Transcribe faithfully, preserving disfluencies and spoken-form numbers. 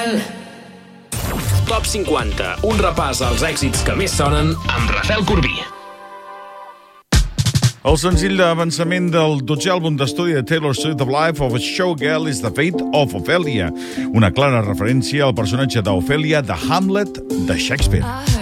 Rafael. Top cinquanta, un repàs als èxits que més sonen amb Rafael Corbí. El senzill d'avançament del dotzè àlbum d'estudi de Taylor Swift, The Life of a Showgirl is the Fate of Ophelia, una clara referència al personatge d'Ophelia de Hamlet de Shakespeare.